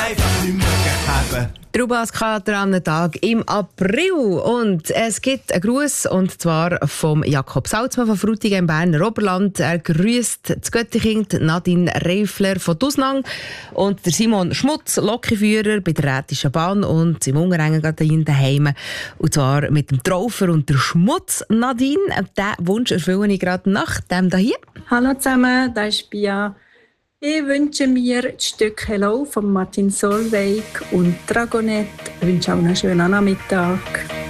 einfach nicht mehr haben. Traubenskater am Tag im April. Und es gibt einen Gruß, und zwar vom Jakob Salzmann von Frutigen im Berner Oberland. Er grüßt das Göttikind, Nadine Reifler von Dusnang und der Simon Schmutz, Lokführer bei der Rätischen Bahn und im Ungerengen daheim. Und zwar mit dem Traufer und der Schmutz. Nadine, diesen Wunsch erfülle ich gerade nach dem hier. Hallo zusammen, das ist Bia. Ich wünsche mir das Stück «Hello» von Martin Solveig und Dragonette. Ich wünsche auch einen schönen Nachmittag.